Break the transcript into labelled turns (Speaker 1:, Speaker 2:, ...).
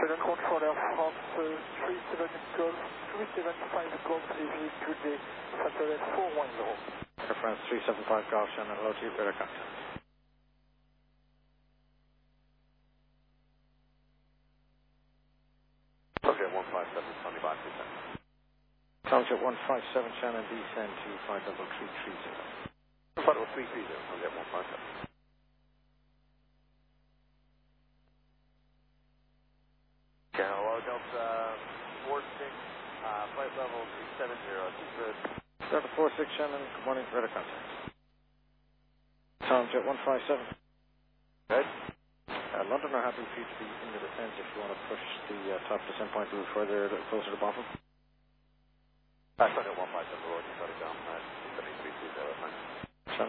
Speaker 1: President Controller France 37 Golf, 375 Golf, Heavy, good day, satellite 410.
Speaker 2: Air France 375 Golf, Shannon, hello to you, better contact.
Speaker 3: Tomjet 157, Sunny by descent.
Speaker 2: Tomjet 157, Shannon, descend to 53330.
Speaker 3: 53330, Tomjet 157. Hello, Delta 46, flight level 370, good.
Speaker 2: Delta 46, Shannon, good morning, better contact. Tomjet 157.
Speaker 3: Good.
Speaker 2: London are happy for you to be in the descent if you want to push the top descent point a little further, closer to bottom.
Speaker 3: Sunjet 157, Roger, shut it down, 7330, fine.